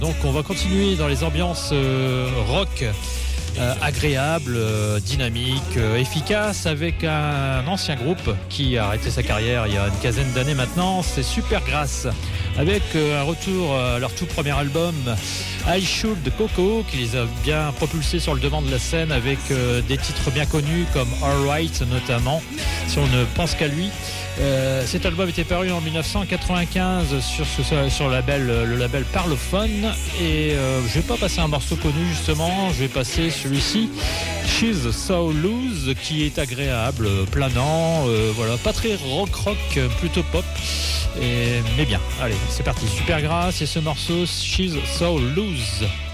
Donc on va continuer dans les ambiances rock agréable, dynamique, efficace, avec un ancien groupe qui a arrêté sa carrière il y a une quinzaine d'années maintenant. C'est Supergrass, avec un retour à leur tout premier album I Should de Coco, qui les a bien propulsés sur le devant de la scène avec des titres bien connus comme Alright notamment, si on ne pense qu'à lui. Cet album était paru en 1995 sur le label Parlophone, et je vais pas passer un morceau connu justement, je vais passer celui-ci, She's So Loose, qui est agréable, planant, voilà, pas très rock, plutôt pop, mais bien. Allez, c'est parti, Supergrass et ce morceau She's So Loose.